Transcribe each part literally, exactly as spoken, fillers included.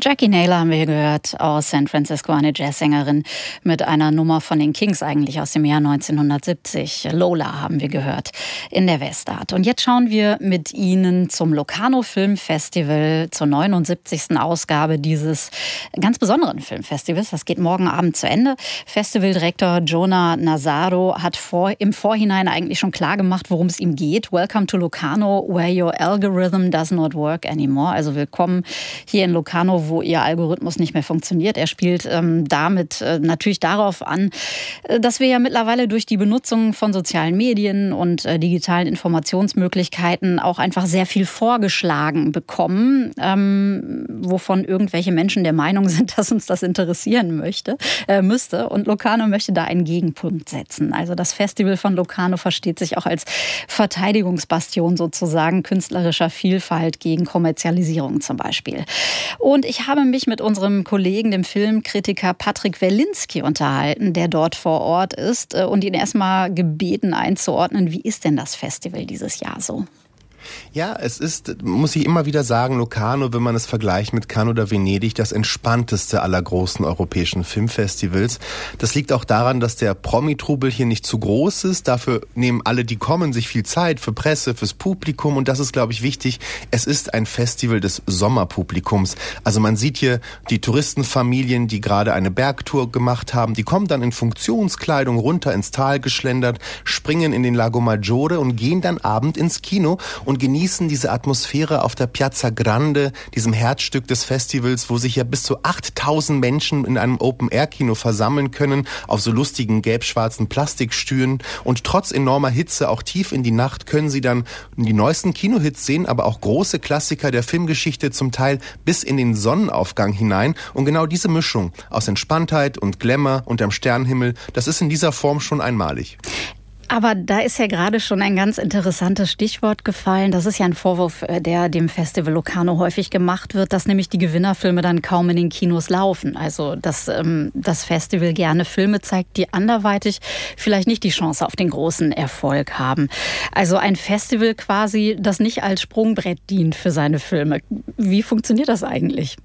Jackie Naylor haben wir gehört aus San Francisco, eine Jazzsängerin mit einer Nummer von den Kings eigentlich aus dem Jahr neunzehnhundertsiebzig. Lola haben wir gehört in der Westart. Und jetzt schauen wir mit Ihnen zum Locarno Filmfestival, zur neunundsiebzigsten Ausgabe dieses ganz besonderen Filmfestivals. Das geht morgen Abend zu Ende. Festivaldirektor Jonah Nazaro hat vor, im Vorhinein eigentlich schon klar gemacht, worum es ihm geht. Welcome to Locarno, where your algorithm does not work anymore. Also willkommen hier in Locarno, wo ihr Algorithmus nicht mehr funktioniert. Er spielt ähm, damit äh, natürlich darauf an, äh, dass wir ja mittlerweile durch die Benutzung von sozialen Medien und äh, digitalen Informationsmöglichkeiten auch einfach sehr viel vorgeschlagen bekommen, ähm, wovon irgendwelche Menschen der Meinung sind, dass uns das interessieren möchte, äh, müsste. Und Locarno möchte da einen Gegenpunkt setzen. Also das Festival von Locarno versteht sich auch als Verteidigungsbastion sozusagen künstlerischer Vielfalt gegen Kommerzialisierung zum Beispiel. Und ich habe mich mit unserem Kollegen, dem Filmkritiker Patrick Welinski, unterhalten, der dort vor Ort ist und ihn erstmal gebeten einzuordnen, wie ist denn das Festival dieses Jahr so? Ja, es ist, muss ich immer wieder sagen, Locarno, wenn man es vergleicht mit Cannes oder Venedig, das entspannteste aller großen europäischen Filmfestivals. Das liegt auch daran, dass der Promi-Trubel hier nicht zu groß ist. Dafür nehmen alle, die kommen, sich viel Zeit für Presse, fürs Publikum. Und das ist, glaube ich, wichtig. Es ist ein Festival des Sommerpublikums. Also man sieht hier die Touristenfamilien, die gerade eine Bergtour gemacht haben. Die kommen dann in Funktionskleidung runter ins Tal geschlendert, springen in den Lago Maggiore und gehen dann abend ins Kino und genießen diese Atmosphäre auf der Piazza Grande, diesem Herzstück des Festivals, wo sich ja bis zu achttausend Menschen in einem Open-Air-Kino versammeln können, auf so lustigen gelb-schwarzen Plastikstühlen. Und trotz enormer Hitze, auch tief in die Nacht, können sie dann die neuesten Kinohits sehen, aber auch große Klassiker der Filmgeschichte, zum Teil bis in den Sonnenaufgang hinein. Und genau diese Mischung aus Entspanntheit und Glamour unterm Sternenhimmel, das ist in dieser Form schon einmalig. Aber da ist ja gerade schon ein ganz interessantes Stichwort gefallen. Das ist ja ein Vorwurf, der dem Festival Locarno häufig gemacht wird, dass nämlich die Gewinnerfilme dann kaum in den Kinos laufen. Also dass ähm, das Festival gerne Filme zeigt, die anderweitig vielleicht nicht die Chance auf den großen Erfolg haben. Also ein Festival quasi, das nicht als Sprungbrett dient für seine Filme. Wie funktioniert das eigentlich?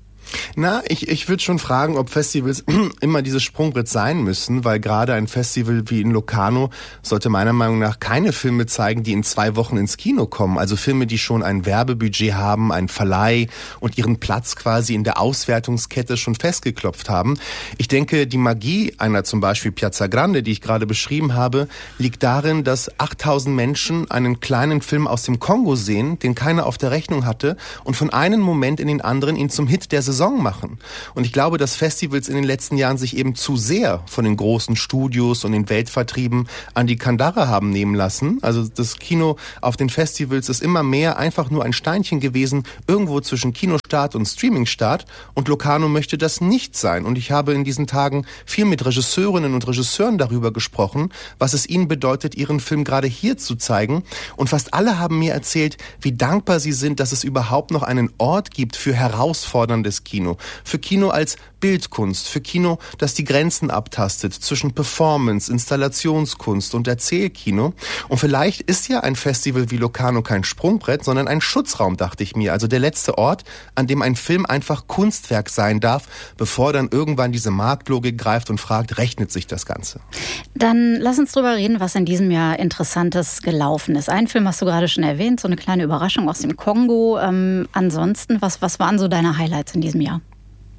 Na, ich, ich würde schon fragen, ob Festivals immer dieses Sprungbrett sein müssen, weil gerade ein Festival wie in Locarno sollte meiner Meinung nach keine Filme zeigen, die in zwei Wochen ins Kino kommen. Also Filme, die schon ein Werbebudget haben, einen Verleih und ihren Platz quasi in der Auswertungskette schon festgeklopft haben. Ich denke, die Magie einer zum Beispiel Piazza Grande, die ich gerade beschrieben habe, liegt darin, dass achttausend Menschen einen kleinen Film aus dem Kongo sehen, den keiner auf der Rechnung hatte und von einem Moment in den anderen ihn zum Hit der Saison machen. Und ich glaube, dass Festivals in den letzten Jahren sich eben zu sehr von den großen Studios und den Weltvertrieben an die Kandare haben nehmen lassen. Also das Kino auf den Festivals ist immer mehr einfach nur ein Steinchen gewesen, irgendwo zwischen Kinostart und Streamingstart. Und Locarno möchte das nicht sein. Und ich habe in diesen Tagen viel mit Regisseurinnen und Regisseuren darüber gesprochen, was es ihnen bedeutet, ihren Film gerade hier zu zeigen. Und fast alle haben mir erzählt, wie dankbar sie sind, dass es überhaupt noch einen Ort gibt für herausforderndes Kino. Für Kino als Bildkunst, für Kino, das die Grenzen abtastet zwischen Performance, Installationskunst und Erzählkino. Und vielleicht ist ja ein Festival wie Locarno kein Sprungbrett, sondern ein Schutzraum, dachte ich mir. Also der letzte Ort, an dem ein Film einfach Kunstwerk sein darf, bevor dann irgendwann diese Marktlogik greift und fragt, rechnet sich das Ganze? Dann lass uns drüber reden, was in diesem Jahr Interessantes gelaufen ist. Einen Film hast du gerade schon erwähnt, so eine kleine Überraschung aus dem Kongo. Ähm, ansonsten, was, was waren so deine Highlights in diesem Jahr?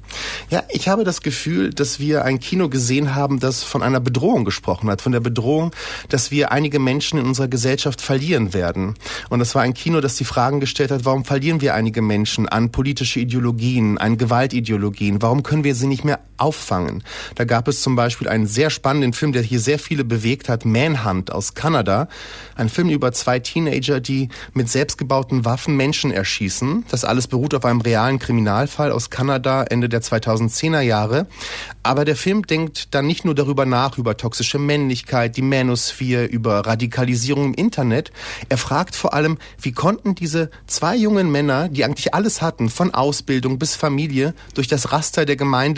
Ja, ich habe das Gefühl, dass wir ein Kino gesehen haben, das von einer Bedrohung gesprochen hat. Von der Bedrohung, dass wir einige Menschen in unserer Gesellschaft verlieren werden. Und das war ein Kino, das die Fragen gestellt hat, warum verlieren wir einige Menschen an politische Ideologien, an Gewaltideologien? Warum können wir sie nicht mehr auffangen? Da gab es zum Beispiel einen sehr spannenden Film, der hier sehr viele bewegt hat, Manhunt aus Kanada. Ein Film über zwei Teenager, die mit selbstgebauten Waffen Menschen erschießen. Das alles beruht auf einem realen Kriminalfall aus Kanada, Ende der zweitausendzehner Jahre. Aber der Film denkt dann nicht nur darüber nach, über toxische Männlichkeit, die Manosphere, über Radikalisierung im Internet. Er fragt vor allem, wie konnten diese zwei jungen Männer, die eigentlich alles hatten, von Ausbildung bis Familie, durch das Raster der Gemeinde und Gemeinschaft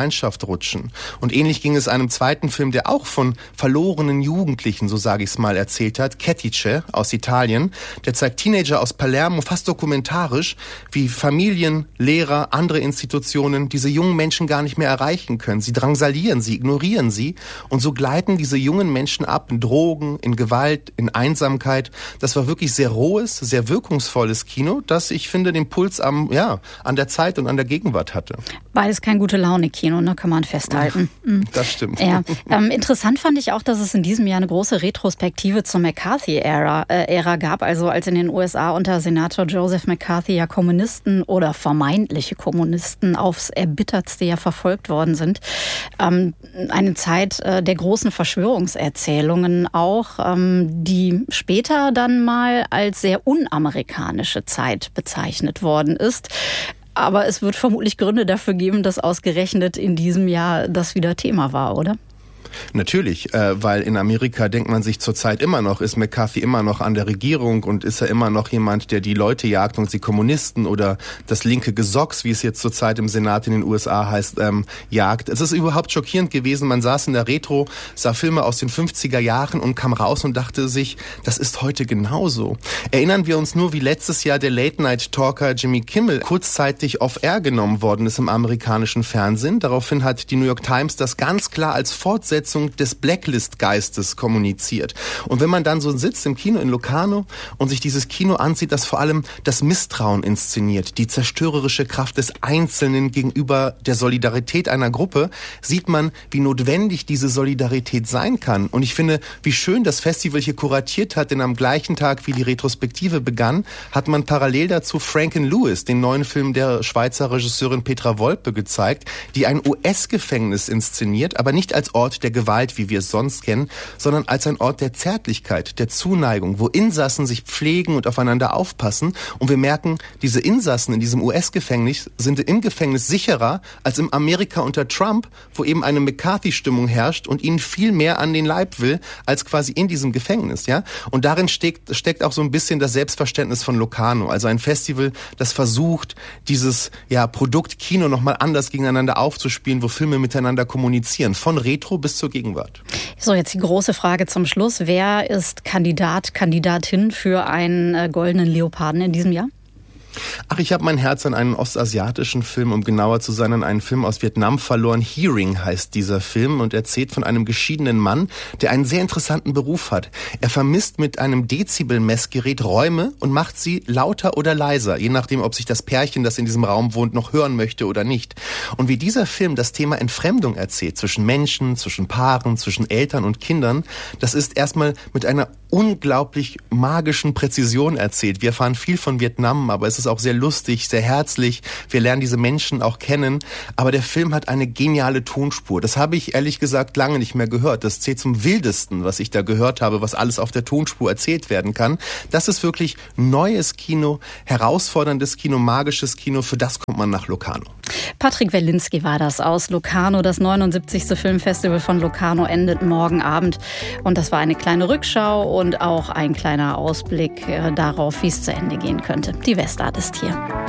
Landschaft rutschen. Und ähnlich ging es einem zweiten Film, der auch von verlorenen Jugendlichen, so sage ich es mal, erzählt hat, Cetice aus Italien. Der zeigt Teenager aus Palermo fast dokumentarisch, wie Familien, Lehrer, andere Institutionen diese jungen Menschen gar nicht mehr erreichen können. Sie drangsalieren sie, ignorieren sie und so gleiten diese jungen Menschen ab in Drogen, in Gewalt, in Einsamkeit. Das war wirklich sehr rohes, sehr wirkungsvolles Kino, das, ich finde, den Puls am, ja, an der Zeit und an der Gegenwart hatte. Beides kein Gute-Laune-Kino, ne, kann man festhalten. Das stimmt. Ja. Ähm, interessant fand ich auch, dass es in diesem Jahr eine große Retrospektive zur McCarthy-Ära äh, Ära gab, also als in den U S A unter Senator Joseph McCarthy ja Kommunisten oder vermeintliche Kommunisten aufs Erbittertste ja verfolgt worden sind. Ähm, eine Zeit äh, der großen Verschwörungserzählungen auch, ähm, die später dann mal als sehr unamerikanische Zeit bezeichnet worden ist. Aber es wird vermutlich Gründe dafür geben, dass ausgerechnet in diesem Jahr das wieder Thema war, oder? Natürlich, äh, weil in Amerika denkt man sich zurzeit immer noch, ist McCarthy immer noch an der Regierung und ist er immer noch jemand, der die Leute jagt und sie Kommunisten oder das linke Gesocks, wie es jetzt zurzeit im Senat in den U S A heißt, ähm, jagt. Es ist überhaupt schockierend gewesen. Man saß in der Retro, sah Filme aus den fünfziger Jahren und kam raus und dachte sich, das ist heute genauso. Erinnern wir uns nur, wie letztes Jahr der Late-Night-Talker Jimmy Kimmel kurzzeitig off-air genommen worden ist im amerikanischen Fernsehen. Daraufhin hat die New York Times das ganz klar als Fortsetzung des Blacklist-Geistes kommuniziert. Und wenn man dann so sitzt im Kino in Locarno und sich dieses Kino ansieht, das vor allem das Misstrauen inszeniert, die zerstörerische Kraft des Einzelnen gegenüber der Solidarität einer Gruppe, sieht man, wie notwendig diese Solidarität sein kann. Und ich finde, wie schön das Festival hier kuratiert hat, denn am gleichen Tag, wie die Retrospektive begann, hat man parallel dazu Franken Lewis, den neuen Film der Schweizer Regisseurin Petra Wolpe, gezeigt, die ein U S-Gefängnis inszeniert, aber nicht als Ort der Gewalt, wie wir es sonst kennen, sondern als ein Ort der Zärtlichkeit, der Zuneigung, wo Insassen sich pflegen und aufeinander aufpassen. Und wir merken, diese Insassen in diesem U S-Gefängnis sind im Gefängnis sicherer als im Amerika unter Trump, wo eben eine McCarthy-Stimmung herrscht und ihnen viel mehr an den Leib will, als quasi in diesem Gefängnis, ja. Und darin steckt, steckt auch so ein bisschen das Selbstverständnis von Locarno, also ein Festival, das versucht, dieses, ja, Produkt Kino nochmal anders gegeneinander aufzuspielen, wo Filme miteinander kommunizieren, von Retro bis zur Gegenwart. So, jetzt die große Frage zum Schluss. Wer ist Kandidat, Kandidatin für einen äh, goldenen Leoparden in diesem Jahr? Ach, ich habe mein Herz an einen ostasiatischen Film, um genauer zu sein, an einen Film aus Vietnam verloren. Hearing heißt dieser Film und erzählt von einem geschiedenen Mann, der einen sehr interessanten Beruf hat. Er vermisst mit einem Dezibel-Messgerät Räume und macht sie lauter oder leiser, je nachdem, ob sich das Pärchen, das in diesem Raum wohnt, noch hören möchte oder nicht. Und wie dieser Film das Thema Entfremdung erzählt, zwischen Menschen, zwischen Paaren, zwischen Eltern und Kindern, das ist erstmal mit einer unglaublich magischen Präzision erzählt. Wir erfahren viel von Vietnam, aber es ist auch sehr lustig, sehr herzlich. Wir lernen diese Menschen auch kennen. Aber der Film hat eine geniale Tonspur. Das habe ich ehrlich gesagt lange nicht mehr gehört. Das zählt zum Wildesten, was ich da gehört habe, was alles auf der Tonspur erzählt werden kann. Das ist wirklich neues Kino, herausforderndes Kino, magisches Kino. Für das kommt man nach Locarno. Patrick Welinski war das aus Locarno. Das neunundsiebzigste Filmfestival von Locarno endet morgen Abend. Und das war eine kleine Rückschau und auch ein kleiner Ausblick äh, darauf, wie es zu Ende gehen könnte. Die Westart ist hier.